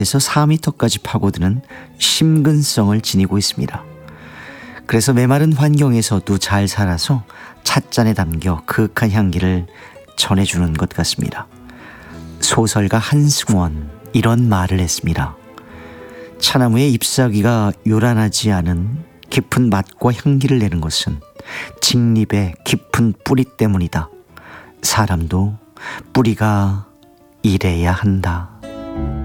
에서 4m까지 파고드는 심근성을 지니고 있습니다. 그래서 메마른 환경에서도 잘 살아서 찻잔에 담겨 그윽한 향기를 전해주는 것 같습니다. 소설가 한승원 이런 말을 했습니다. 차나무의 잎사귀가 요란하지 않은 깊은 맛과 향기를 내는 것은 직립의 깊은 뿌리 때문이다. 사람도 뿌리가 이래야 한다.